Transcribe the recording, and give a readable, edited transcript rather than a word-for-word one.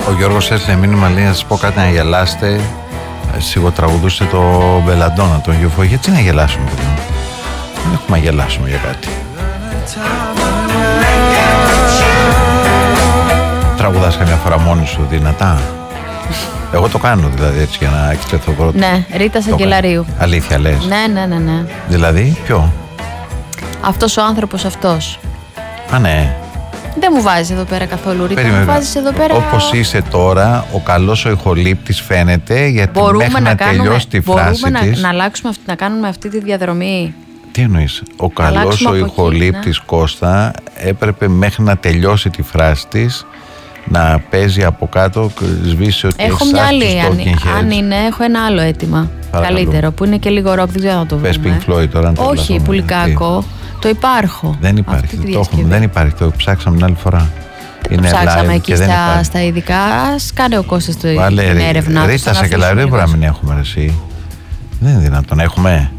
Ο Γιώργος έστειλε μήνυμα, λέει, να σας πω κάτι να γελάσετε. Σιγοτραγουδούσε το Μπελαντόνα, τον UFO. Γιατί να γελάσουμε, παιδί μου? Δεν έχουμε να γελάσουμε για κάτι. Τραγουδάς καμιά φορά μόνη σου δυνατά? Εγώ το κάνω δηλαδή, έτσι, για να εκτεθώ πρώτα. Ναι, Ρίτα Σαγγελαρίου. Αλήθεια λες? Ναι. Δηλαδή, ποιο? Αυτός ο άνθρωπος αυτός. Α, ναι. Δεν μου βάζεις εδώ πέρα καθόλου, Ρίτα. Μου βάζεις εδώ πέρα. Όπως είσαι τώρα, ο καλός ο ηχολήπτης φαίνεται, γιατί μέχρι να τελειώσει τη φράση της. Μπορούμε να αλλάξουμε, να κάνουμε αυτή τη διαδρομή. Τι εννοείς? Ο καλός ο ηχολήπτης, Κώστα, έπρεπε μέχρι να τελειώσει τη φράση της να παίζει από κάτω, σβήσει ότι έχω μια άλλη, αν είναι, έχω ένα άλλο αίτημα. Παρακαλώ. Καλύτερο, που είναι και λίγο ροκ, δεν ξέρω να το βρούμε. Πες Pink Floyd τώρα. Όχι, πουλικάκο. Το υπάρχω. Δεν υπάρχει. Δεν υπάρχει. Το ψάξαμε την άλλη φορά. Το ψάξαμε εκεί στα ειδικά. Ας κάνει ο Κώστας την έρευνα. Ρίτα Σαγγελαρίου μπορεί να μην έχουμε εσύ. Δεν είναι δυνατόν. Έχουμε.